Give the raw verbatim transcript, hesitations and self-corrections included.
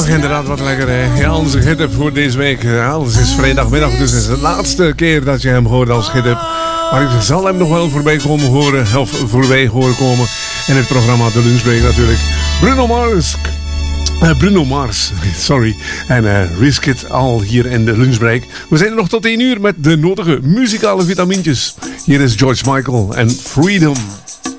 Ach, inderdaad, wat lekker hè. Ja, onze gids voor deze week. Ja, het is vrijdagmiddag, dus het is de laatste keer dat je hem hoort als gids. Maar ik zal hem nog wel voorbij komen horen, of voorbij horen komen. In het programma De Lunchbreak natuurlijk. Bruno Mars. Uh, Bruno Mars, sorry. En uh, Risk It al hier in de Lunchbreak. We zijn er nog tot één uur met de nodige muzikale vitamintjes. Hier is George Michael en Freedom.